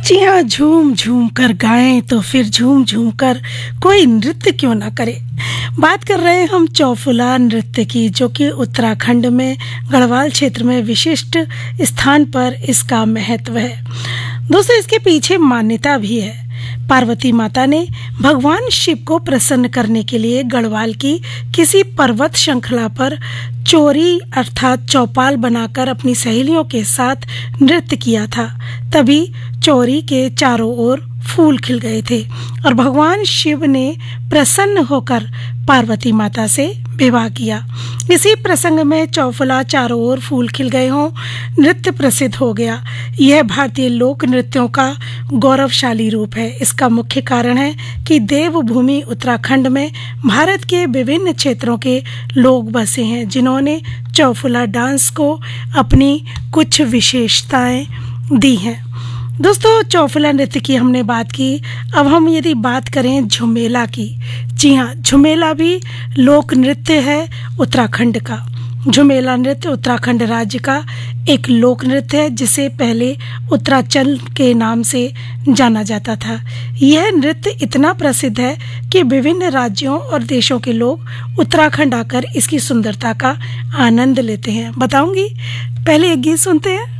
जी हाँ, झूम झूम कर गाएं तो फिर झूम झूम कर कोई नृत्य क्यों ना करे। बात कर रहे हैं हम चौफुला नृत्य की, जो कि उत्तराखंड में गढ़वाल क्षेत्र में विशिष्ट स्थान पर इसका महत्व है। दोस्तों, इसके पीछे मान्यता भी है। पार्वती माता ने भगवान शिव को प्रसन्न करने के लिए गढ़वाल की किसी पर्वत श्रृंखला पर चोरी अर्थात चौपाल बनाकर अपनी सहेलियों के साथ नृत्य किया था। तभी चोरी के चारों ओर फूल खिल गए थे और भगवान शिव ने प्रसन्न होकर पार्वती माता से विवाह किया। इसी प्रसंग में चौफुला चारों ओर फूल खिल गए हों नृत्य प्रसिद्ध हो गया। यह भारतीय लोक नृत्यों का गौरवशाली रूप है। इसका मुख्य कारण है कि देवभूमि उत्तराखंड में भारत के विभिन्न क्षेत्रों के लोग बसे हैं, जिन्होंने चौफुला डांस को अपनी कुछ विशेषताएं दी हैं। दोस्तों, चौफुला नृत्य की हमने बात की। अब हम यदि बात करें झुमेला की, जी हाँ, झुमेला भी लोक नृत्य है उत्तराखंड का। झुमेला नृत्य उत्तराखंड राज्य का एक लोक नृत्य है, जिसे पहले उत्तराचल के नाम से जाना जाता था। यह नृत्य इतना प्रसिद्ध है कि विभिन्न राज्यों और देशों के लोग उत्तराखंड आकर इसकी सुंदरता का आनंद लेते हैं। बताऊंगी, पहले एक गीत सुनते हैं।